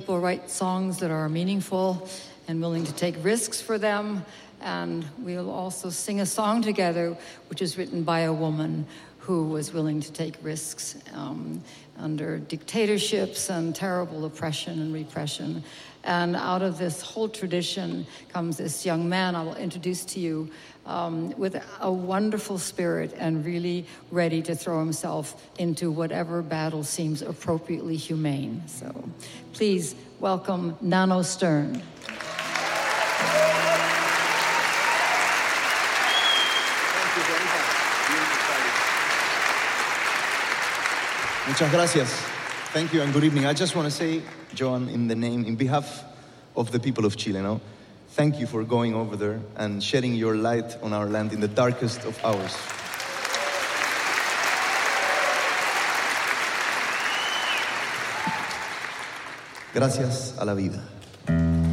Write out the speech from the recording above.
people write songs that are meaningful and willing to take risks for them. And we'll also sing a song together, which is written by a woman who was willing to take risks under dictatorships and terrible oppression and repression. And out of this whole tradition comes this young man I will introduce to you with a wonderful spirit and really ready to throw himself into whatever battle seems appropriately humane. So please welcome Nano Stern. Muchas gracias. Thank you and good evening. I just want to say, Joan, in behalf of the people of Chile, thank you for going over there and shedding your light on our land in the darkest of hours. Gracias a la vida.